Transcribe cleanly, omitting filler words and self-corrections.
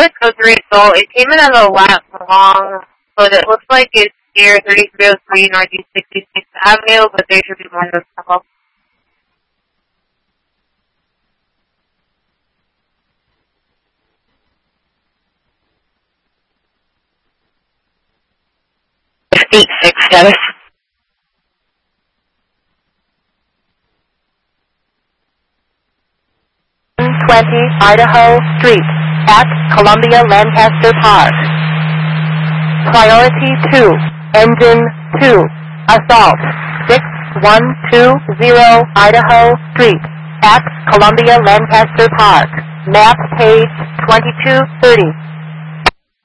put code 3 so it came in at a lap long, but it looks like it's near 3303 Northeast 66th Avenue, but there should be more than a couple. State 6 status. 20 Idaho Street at Columbia Lancaster Park. Priority 2, Engine 2, Assault 6120 Idaho Street at Columbia Lancaster Park. Map page 2230.